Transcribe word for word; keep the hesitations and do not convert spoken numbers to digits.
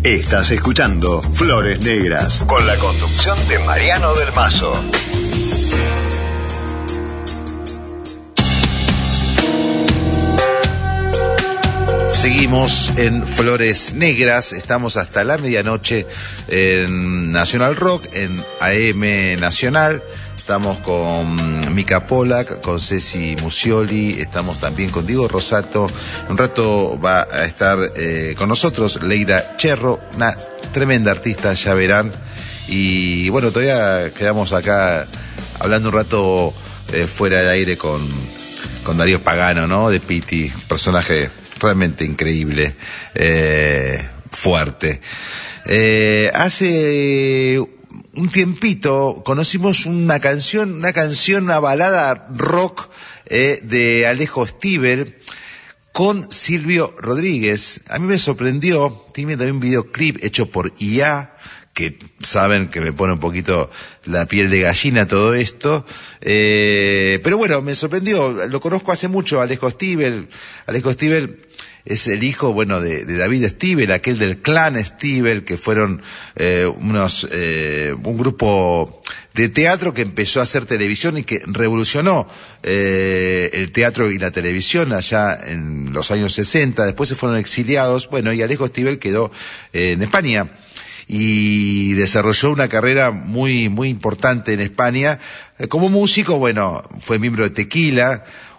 Estás escuchando Flores Negras, con la conducción de Mariano del Mazo. Seguimos en Flores Negras, estamos hasta la medianoche en Nacional Rock, en A M Nacional. Estamos con Mica Polak, con Ceci Musioli, estamos también con Diego Rosato. Un rato va a estar eh, con nosotros Leira Cherro, una tremenda artista, ya verán. Y bueno, todavía quedamos acá hablando un rato eh, fuera de aire con, con Darío Pagano, ¿no? De Piti, personaje realmente increíble, eh, fuerte. Eh, hace un tiempito conocimos una canción, una canción, una balada rock eh, de Alejo Stivel con Silvio Rodríguez. A mí me sorprendió, tiene también un videoclip hecho por I A, que saben que me pone un poquito la piel de gallina todo esto, eh, pero bueno, me sorprendió. Lo conozco hace mucho, Alejo Stivel. Alejo Stivel es el hijo, bueno, de, de David Stivel, aquel del clan Stivel, que fueron eh, unos eh, un grupo de teatro que empezó a hacer televisión y que revolucionó eh, el teatro y la televisión allá en los años sesenta. Después se fueron exiliados, bueno, y Alejo Stivel quedó eh, en España y desarrolló una carrera muy muy importante en España. Eh, como músico, bueno, fue miembro de Tequila,